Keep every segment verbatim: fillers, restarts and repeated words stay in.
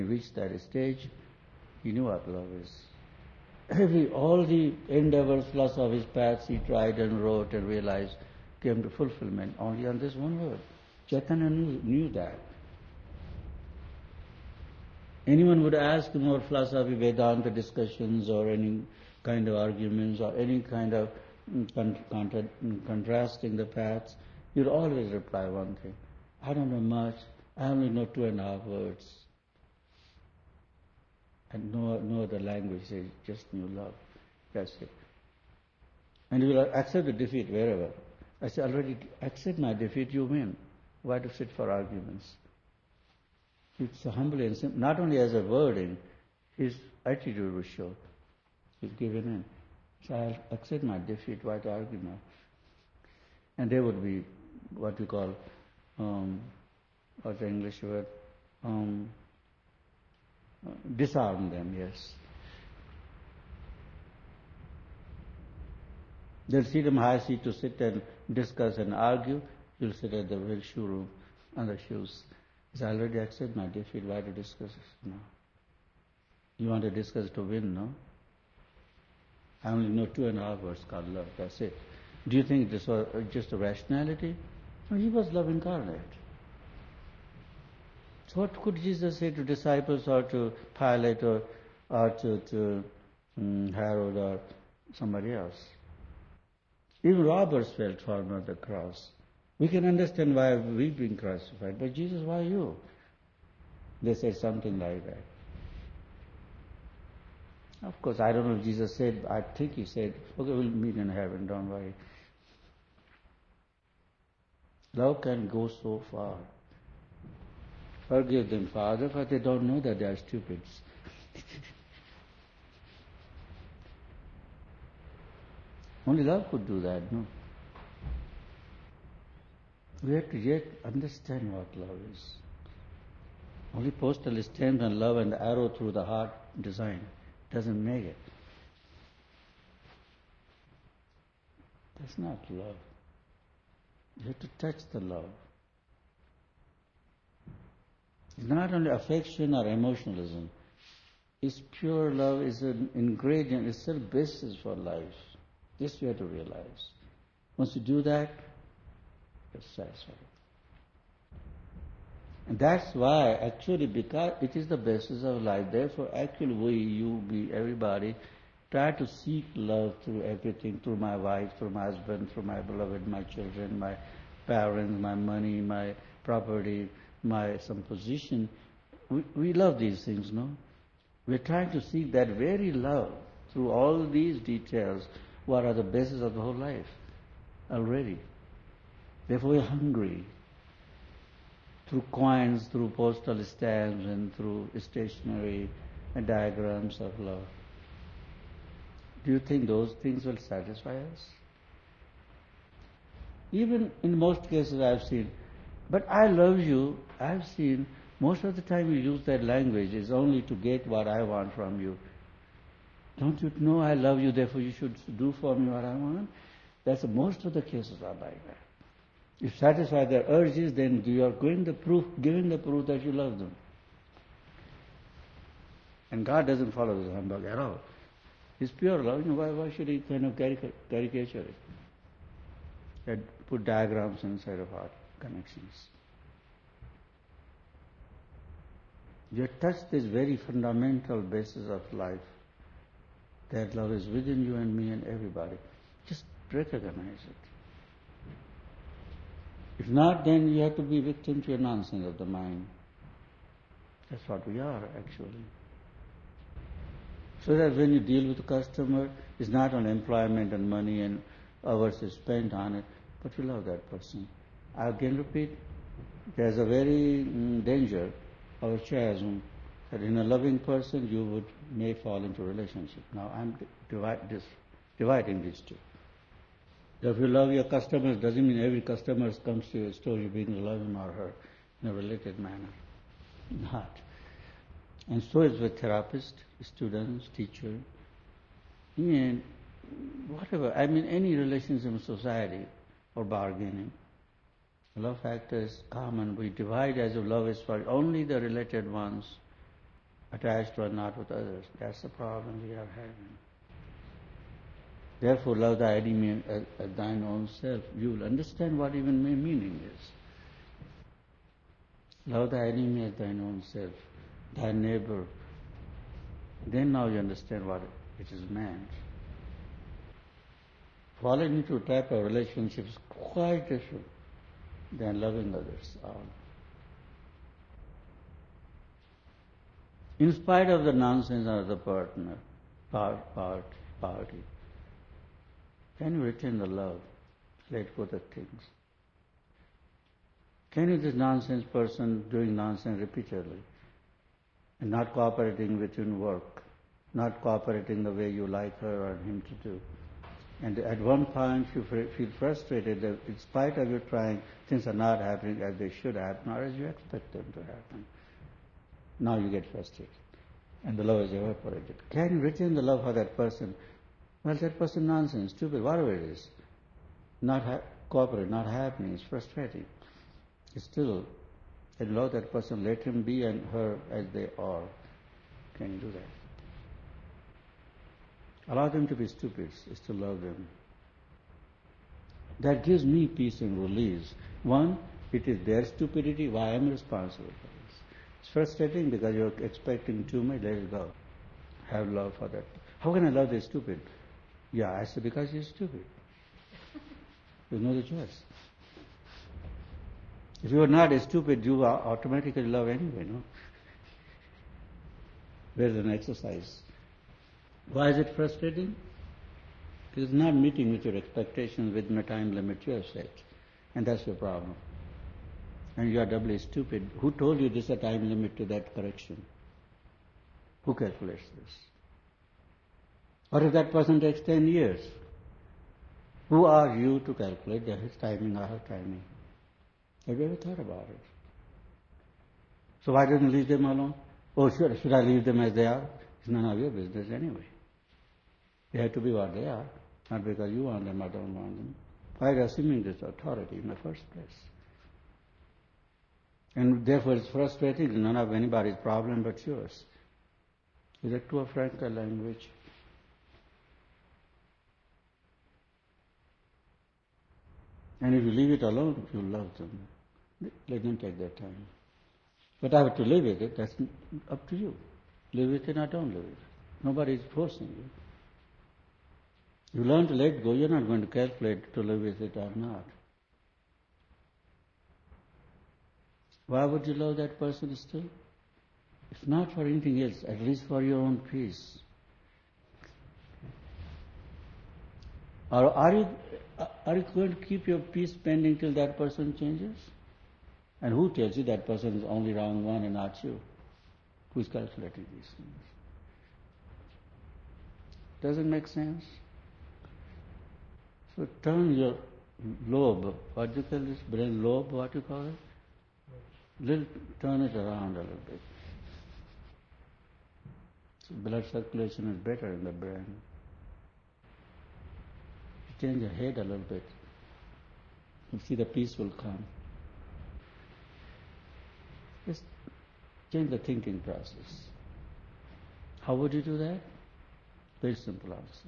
he reached that stage, he knew what love is. Every, all the endeavors, philosophies, paths he tried and wrote and realized came to fulfillment only on this one word. Chaitanya knew, knew that. Anyone would ask more philosophy, Vedanta discussions or any kind of arguments or any kind of contra- contrasting the paths, you'd always reply one thing. I don't know much. I only know two and a half words. And no, no other language, they just knew love. That's it. And you will accept the defeat wherever. I say, already accept my defeat, you win. Why to sit for arguments? It's humbly and simple. Not only as a wording, his attitude will show. He's given in. So I'll accept my defeat, why to argue now? And they would be what we call, um, what's the English word? Um, disarm them, yes. They'll see them high seat to sit and discuss and argue. You'll sit at the very shoe room on the shoes. So I already accept my defeat, why to discuss it now? You want to discuss to win, no? I only know two and a half words called love, that's it. Do you think this was just a rationality? No, he was love incarnate. So what could Jesus say to disciples or to Pilate or, or to, to um, Herod or somebody else? Even robbers felt torn on the cross. We can understand why we've been crucified, but Jesus, why you? They said something like that. Of course, I don't know if Jesus said, I think he said, okay, we'll meet in heaven, don't worry. Love can go so far. Forgive them, Father, but they don't know that they are stupids. Only love could do that, no? We have to yet understand what love is. Only postal stamp and love and the arrow through the heart design doesn't make it. That's not love. You have to touch the love. It's not only affection or emotionalism. It's pure love, is an ingredient, it's the basis for life. This you have to realize. Once you do that, you're satisfied. And that's why, actually, because it is the basis of life, therefore, actually, we, you, we, everybody, try to seek love through everything, through my wife, through my husband, through my beloved, my children, my parents, my money, my property, my some position. We, we love these things, no? We're trying to seek that very love through all these details, what are the basis of the whole life already. Therefore, we're hungry. Through coins, through postal stamps, and through stationery and diagrams of love. Do you think those things will satisfy us? Even in most cases I've seen, but I love you, I've seen, most of the time you use that language is only to get what I want from you. Don't you know I love you, therefore you should do for me what I want? That's most of the cases are like that. If satisfy their urges, then you are going the proof, giving the proof that you love them. And God doesn't follow this humbug at all. It's pure love. You know, why, why should he kind of caric- caricature it? And put diagrams inside of heart connections. You touch this very fundamental basis of life. That love is within you and me and everybody. Just recognize it. If not, then you have to be victim to your nonsense of the mind. That's what we are, actually. So that when you deal with a customer, it's not on employment and money and hours is spent on it, but you love that person. I again repeat, there's a very mm, danger of a chiasm that in a loving person you would may fall into relationship. Now I'm divide this, dividing these two. If you love your customers, doesn't mean every customer comes to your store, you begin to love him or her in a related manner. Not. And so is with therapists, students, teacher, and whatever. I mean, any relationship in society or bargaining. Love factor is common. We divide as if love is for only the related ones. attached or not with others. That's the problem we are having. Therefore, love thy enemy as, as thine own self. You will understand what even my meaning is. Love thy enemy as thine own self, thy neighbor. Then now you understand what it is meant. Falling into a type of relationship is quite different than loving others are. In spite of the nonsense of the partner, part, part, party, can you retain the love? Let go the things. Can you, this nonsense person, doing nonsense repeatedly and not cooperating with you in work, not cooperating the way you like her or him to do, and at one point you feel frustrated that in spite of you trying, things are not happening as they should happen or as you expect them to happen. Now you get frustrated and the love is evaporated. Can you retain the love for that person? Well, that person nonsense, stupid, whatever it is, not ha- cooperate, not happening, it's frustrating. Still, allow that person, let him be and her as they are. Can you do that? Allow them to be stupid, still love them. That gives me peace and release. One, it is their stupidity, why I am responsible for this. It's frustrating because you're expecting too much, let it go. Have love for that. How can I love this stupid? Yeah, I said because he's stupid. There's no other choice. If you are not stupid, you automatically love anyway, no? There's an exercise. Why is it frustrating? It is not meeting with your expectations within the time limit you have set. And that's your problem. And you are doubly stupid. Who told you this is a time limit to that correction? Who calculates this? What if that person takes ten years? Who are you to calculate that his timing or her timing? Have you ever thought about it? So why don't you leave them alone? Oh, should, should I leave them as they are? It's none of your business anyway. They have to be what they are, not because you want them or don't want them. Why are you assuming this authority in the first place? And therefore it's frustrating, none of anybody's problem but yours. Is that too a frank language? And if you leave it alone, you love them. Let them take their time. But I have to live with it, that's up to you. Live with it or don't live with it. Nobody is forcing you. You learn to let go, you're not going to calculate to live with it or not. Why would you love that person still? If not for anything else, at least for your own peace. Or are you, are you going to keep your peace pending till that person changes? And who tells you that person is only wrong one and not you? Who is calculating these things? Doesn't make sense? So turn your lobe, what do you call this, brain lobe, what do you call it? Little, turn it around a little bit. So blood circulation is better in the brain. You change your head a little bit. You see the peace will come. Just change the thinking process. How would you do that? Very simple answer.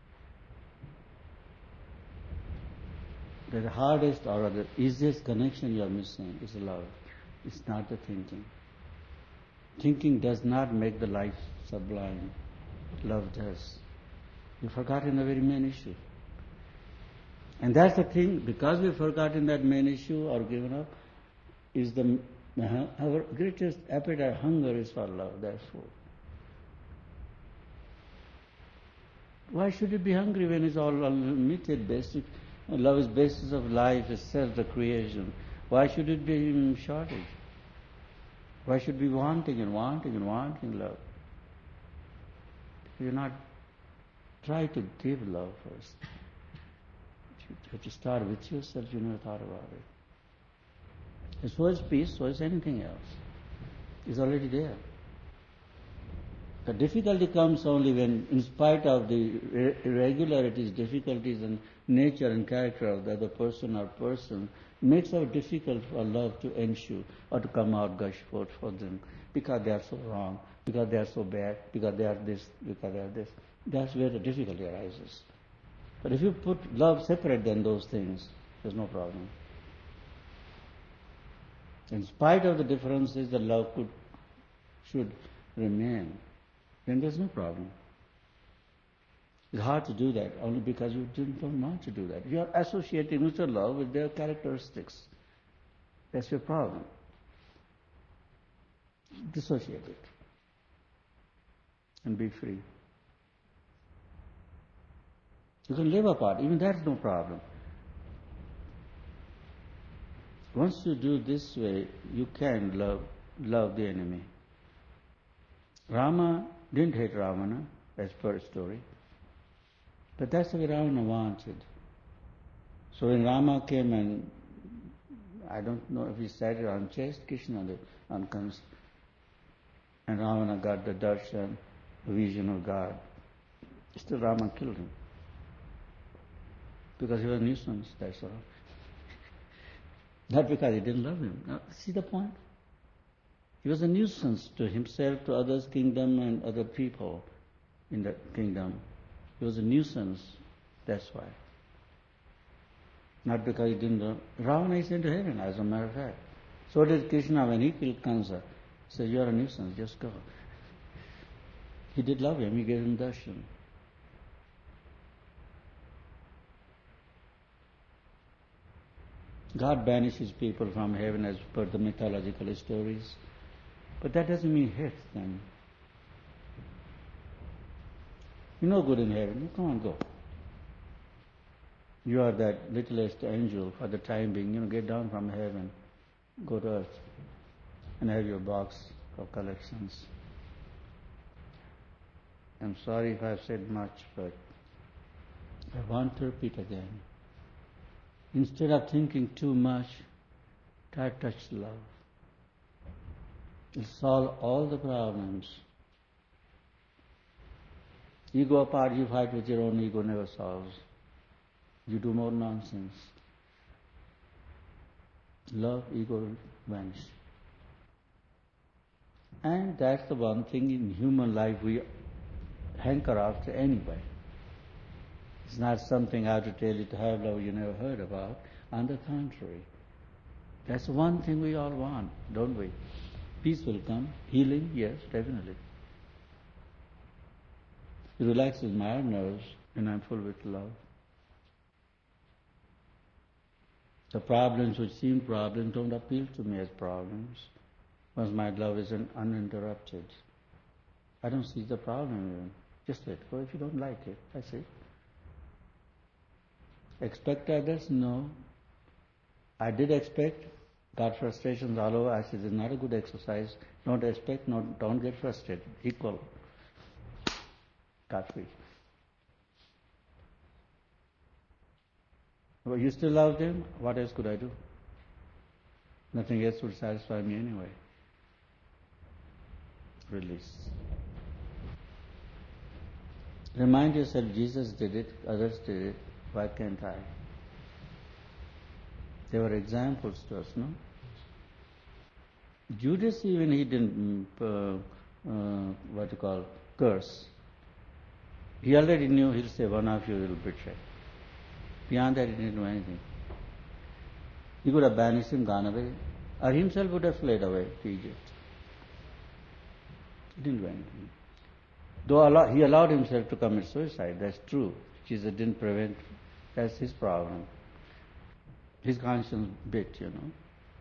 The hardest or the easiest connection you are missing is love. It's not the thinking. Thinking does not make the life sublime. Love does. You've forgotten the very main issue. And that's the thing, because we've forgotten that main issue or given up, is the our greatest appetite, hunger is for love, therefore. Why should it be hungry when it's all unlimited, basic? Love is basis of life, itself, the creation. Why should it be in shortage? Why should we be wanting and wanting and wanting love? You're not, try to give love first. You have to start with yourself, you never thought about it. And so is peace, so is anything else. It's already there. The difficulty comes only when, in spite of the irregularities, difficulties and nature and character of the other person or person, it makes it difficult for love to ensue or to come out, gush forth for them, because they are so wrong. because they are so bad, because they are this, because they are this. That's where the difficulty arises. But if you put love separate than those things, there's no problem. In spite of the differences, the love could, should remain. Then there's no problem. It's hard to do that only because you don't want to do that. You are associating with your love with their characteristics. That's your problem. Dissociate it and be free. You can live apart, even that's no problem. Once you do this way, you can love love the enemy. Rama didn't hate Ravana, as per story. But that's the way Ravana wanted. So when Rama came and, I don't know if he started on chest, Krishna on the on and Ravana got the darshan, the vision of God. Still Rama killed him. Because he was a nuisance, that's all. Not because he didn't love him. Now, see the point? He was a nuisance to himself, to others' kingdom and other people in the kingdom. He was a nuisance, that's why. Not because he didn't love. Ravana is into heaven, as a matter of fact. So did Krishna when he killed Kansa. He said, you are a nuisance, just go. He did love him, he gave him darshan. God banishes people from heaven as per the mythological stories. But that doesn't mean he hates them. You're no good in heaven, you can't go. You are that littlest angel for the time being, you know, get down from heaven, go to earth, and have your box of collections. I'm sorry if I've said much, but I want to repeat again. Instead of thinking too much, try to touch love. It'll solve all the problems. You go apart, you fight with your own ego, never solves. You do more nonsense. Love, ego will vanish. And that's the one thing in human life we hanker after anyway. It's not something I have to tell you to have love you never heard about. On the contrary, that's one thing we all want, don't we? Peace will come. Healing, yes, definitely. It relaxes my nerves when I'm full with love. The problems which seem problems don't appeal to me as problems once my love is uninterrupted. I don't see the problem even. Just let go if you don't like it. That's it. Expect others? No. I did expect. Got frustrations all over. I said, it's not a good exercise. Don't expect, not, don't get frustrated. Equal. Got free. Well, you still love them? What else could I do? Nothing else would satisfy me anyway. Release. Remind yourself, Jesus did it, others did it. Why can't I? They were examples to us, no? Judas, even he didn't, uh, uh, what you call, curse. He already knew he'll say, one of you will betray. Beyond that, he didn't do anything. He could have banished him, gone away, or himself would have fled away to Egypt. He didn't do anything. Though he allowed himself to commit suicide, that's true. Jesus didn't prevent, that's his problem. His conscience bit, you know.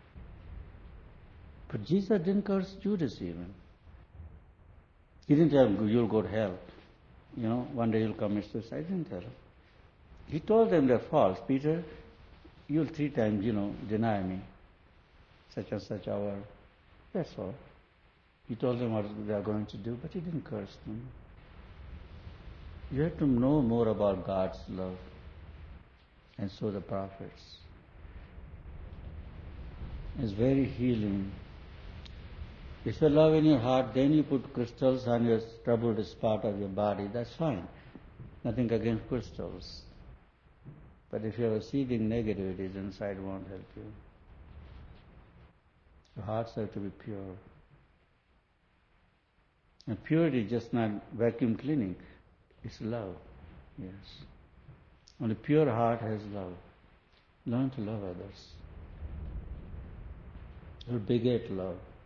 But Jesus didn't curse Judas even. He didn't tell him, you'll go to hell. You know, one day you'll commit suicide. He didn't tell him. He told them they're false. Peter, you'll three times, you know, deny me. Such and such hour. That's all. He told them what they are going to do, but he didn't curse them. You have to know more about God's love. And so the prophets. It's very healing. If you love in your heart, then you put crystals on your troubled spot of your body. That's fine. Nothing against crystals. But if you are seeding negativities inside, it won't help you. Your hearts have to be pure. And purity is just not vacuum cleaning. It's love. Yes. Only pure heart has love. Learn to love others. Or beget love.